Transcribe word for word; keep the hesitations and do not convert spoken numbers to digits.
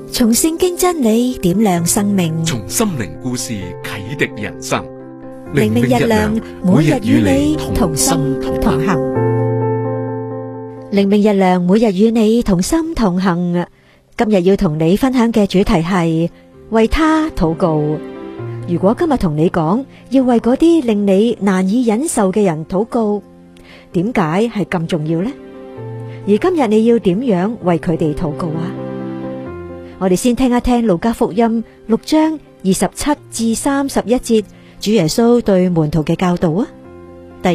從聖經真理點亮生命， 從心靈故事啟迪人生。 靈命日亮，每日與你同心同行。靈命日亮，每日與你同心同行。今日要同你分享嘅主題係為他禱告。如果今日同你講要為嗰啲令你難以忍受嘅人禱告，點解係咁重要呢？而今日你要點樣為佢哋禱告啊？我哋先聽一聽路加福音六章二十七至三十一節，主耶穌對門徒嘅教導啊。